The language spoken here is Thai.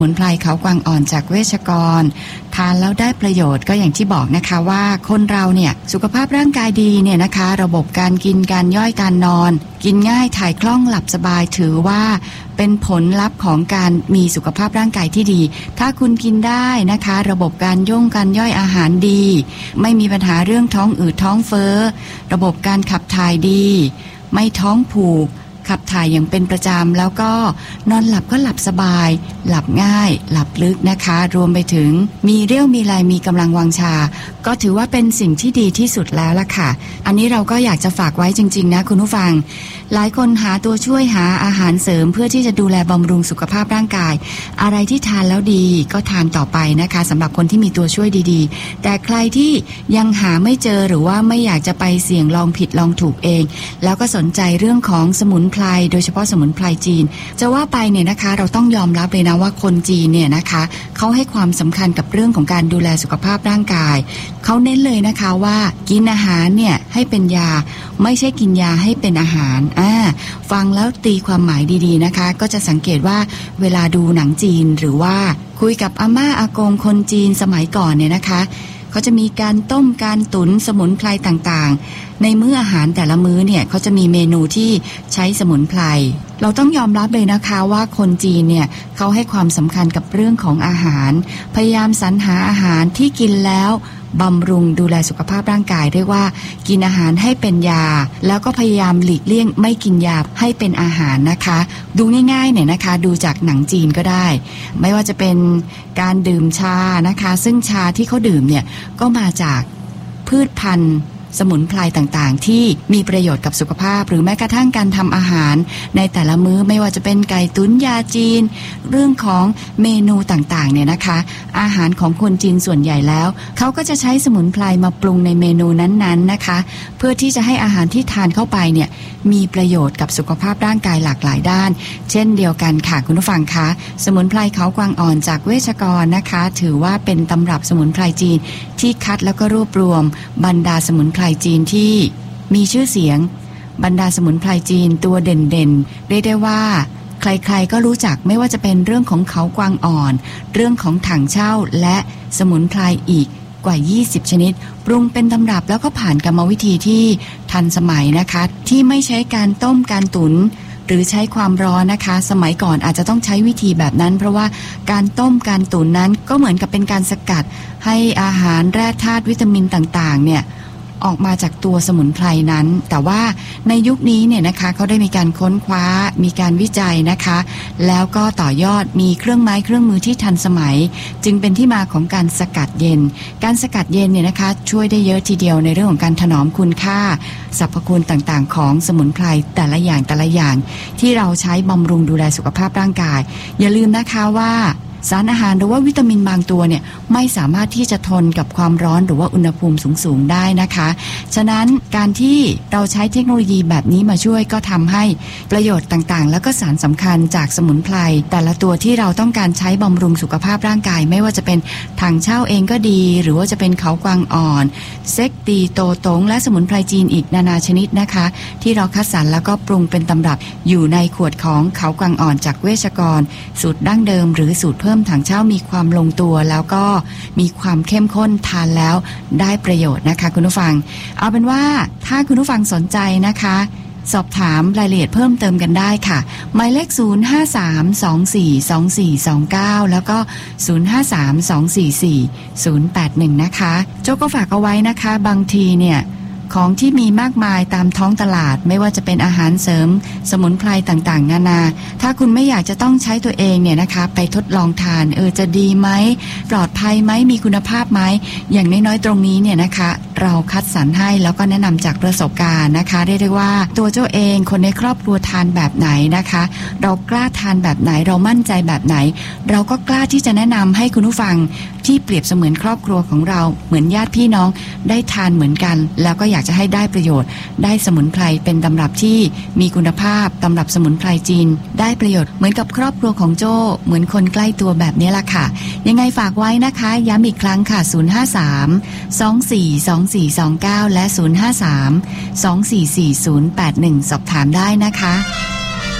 สมุนไพรเขากวางอ่อนจากเวชกรทานแล้วได้ประโยชน์ก็อย่างที่บอกนะคะว่าคนเราเนี่ยสุขภาพร่างกายดีเนี่ยนะคะระบบการกินการย่อยการนอนกินง่ายถ่ายคล่องหลับสบายถือว่าเป็นผลลัพธ์ของการมีสุขภาพร่างกายที่ดีถ้าคุณกินได้นะคะระบบการย่อยอาหารดีไม่มีปัญหาเรื่องท้องอืดท้องเฟ้อระบบการขับถ่ายดีไม่ท้องผูกขับถ่ายอย่างเป็นประจำแล้วก็นอนหลับก็หลับสบายหลับง่ายหลับลึกนะคะรวมไปถึงมีเรี่ยวมีแรงมีกำลังวังชาก็ถือว่าเป็นสิ่งที่ดีที่สุดแล้วล่ะค่ะอันนี้เราก็อยากจะฝากไว้จริงๆนะคุณผู้ฟังหลายคนหาตัวช่วยหาอาหารเสริมเพื่อที่จะดูแลบำรุงสุขภาพร่างกายอะไรที่ทานแล้วดีก็ทานต่อไปนะคะสำหรับคนที่มีตัวช่วยดีๆแต่ใครที่ยังหาไม่เจอหรือว่าไม่อยากจะไปเสี่ยงลองผิดลองถูกเองแล้วก็สนใจเรื่องของสมุนไพรโดยเฉพาะสมุนไพรจีนจะว่าไปเนี่ยนะคะเราต้องยอมรับเลยนะว่าคนจีนเนี่ยนะคะเขาให้ความสำคัญกับเรื่องของการดูแลสุขภาพร่างกายเขาเน้นเลยนะคะว่ากินอาหารเนี่ยให้เป็นยาไม่ใช่กินยาให้เป็นอาหารฟังแล้วตีความหมายดีๆนะคะก็จะสังเกตว่าเวลาดูหนังจีนหรือว่าคุยกับอาม่าอากงคนจีนสมัยก่อนเนี่ยนะคะเขาจะมีการต้มการตุ๋นสมุนไพรต่างๆในมื้ออาหารแต่ละมื้อเนี่ยเขาจะมีเมนูที่ใช้สมุนไพรเราต้องยอมรับเลยนะคะว่าคนจีนเนี่ยเขาให้ความสำคัญกับเรื่องของอาหารพยายามสรรหาอาหารที่กินแล้วบำรุงดูแลสุขภาพร่างกายเรียกว่ากินอาหารให้เป็นยาแล้วก็พยายามหลีกเลี่ยงไม่กินยาให้เป็นอาหารนะคะดูง่ายๆเนี่ยนะคะดูจากหนังจีนก็ได้ไม่ว่าจะเป็นการดื่มชานะคะซึ่งชาที่เขาดื่มเนี่ยก็มาจากพืชพันธุ์สมุนไพรต่างๆที่มีประโยชน์กับสุขภาพหรือแม้กระทั่งการทำอาหารในแต่ละมื้อไม่ว่าจะเป็นไก่ตุ๋นยาจีนเรื่องของเมนูต่างๆเนี่ยนะคะอาหารของคนจีนส่วนใหญ่แล้วเขาก็จะใช้สมุนไพรมาปรุงในเมนูนั้นๆนะคะเพื่อที่จะให้อาหารที่ทานเข้าไปเนี่ยมีประโยชน์กับสุขภาพร่างกายหลากหลายด้านเช่นเดียวกันค่ะคุณผู้ฟังคะสมุนไพรเขากวางอ่อนจากเวชกรนะคะถือว่าเป็นตำรับสมุนไพรจีนที่คัดแล้วก็รวบรวมบรรดาสมุนไพรจีนที่มีชื่อเสียงบรรดาสมุนไพรจีนตัวเด่นๆเรียกได้ว่าใครๆก็รู้จักไม่ว่าจะเป็นเรื่องของเขากวางอ่อนเรื่องของถังเช่าและสมุนไพรอีกกว่า20ชนิดปรุงเป็นตำรับแล้วก็ผ่านกรรมวิธีที่ทันสมัยนะคะที่ไม่ใช้การต้มการตุ๋นหรือใช้ความร้อนนะคะสมัยก่อนอาจจะต้องใช้วิธีแบบนั้นเพราะว่าการต้มการตุ๋นนั้นก็เหมือนกับเป็นการสกัดให้อาหารแร่ธาตุวิตามินต่างๆเนี่ยออกมาจากตัวสมุนไพรนั้นแต่ว่าในยุคนี้เนี่ยนะคะเขาได้มีการค้นคว้ามีการวิจัยนะคะแล้วก็ต่อยอดมีเครื่องไม้เครื่องมือที่ทันสมัยจึงเป็นที่มาของการสกัดเย็นการสกัดเย็นเนี่ยนะคะช่วยได้เยอะทีเดียวในเรื่องของการถนอมคุณค่าสรรพคุณต่างๆของสมุนไพรแต่ละอย่างที่เราใช้บำรุงดูแลสุขภาพร่างกายอย่าลืมนะคะว่าสารอาหารหรือว่าวิตามินบางตัวเนี่ยไม่สามารถที่จะทนกับความร้อนหรือว่าอุณหภูมิสูงๆได้นะคะฉะนั้นการที่เราใช้เทคโนโลยีแบบนี้มาช่วยก็ทำให้ประโยชน์ต่างๆแล้วก็สารสำคัญจากสมุนไพรแต่ละตัวที่เราต้องการใช้บำรุงสุขภาพร่างกายไม่ว่าจะเป็นถังเช่าเองก็ดีหรือว่าจะเป็นเขากวางอ่อนเซ็กตีโตตงและสมุนไพรจีนอีกนานาชนิดนะคะที่เราคัดสรรแล้วก็ปรุงเป็นตำรับอยู่ในขวดของเขากวางอ่อนจากเวชกรสูตรดั้งเดิมหรือสูตรเพิ่มถังเช่ามีความลงตัวแล้วก็มีความเข้มข้นทานแล้วได้ประโยชน์นะคะคุณผู้ฟังเอาเป็นว่าถ้าคุณผู้ฟังสนใจนะคะสอบถามรายละเอียดเพิ่มเติมกันได้ค่ะหมายเลข0532424429แล้วก็0532444081นะคะโจ้ก็ฝากเอาไว้นะคะบางทีเนี่ยของที่มีมากมายตามท้องตลาดไม่ว่าจะเป็นอาหารเสริมสมุนไพรต่างๆนานาถ้าคุณไม่อยากจะต้องใช้ตัวเองเนี่ยนะคะไปทดลองทานจะดีไหมปลอดภัยไหมมีคุณภาพไหมอย่างน้อยๆตรงนี้เนี่ยนะคะเราคัดสรรให้แล้วก็แนะนำจากประสบการณ์นะคะเรียกได้ว่าตัวเจ้าเองคนในครอบครัวทานแบบไหนนะคะเรากล้าทานแบบไหนเรามั่นใจแบบไหนเราก็กล้าที่จะแนะนำให้คุณผู้ฟังที่เปรียบเสมือนครอบครัวของเราเหมือนญาติพี่น้องได้ทานเหมือนกันแล้วก็อยากจะให้ได้ประโยชน์ได้สมุนไพรเป็นตำรับที่มีคุณภาพตำรับสมุนไพรจีนได้ประโยชน์เหมือนกับครอบครัวของโจ้เหมือนคนใกล้ตัวแบบนี้ล่ะค่ะยังไงฝากไว้นะคะย้ำอีกครั้งค่ะ053-242429และ053-244081สอบถามได้นะคะ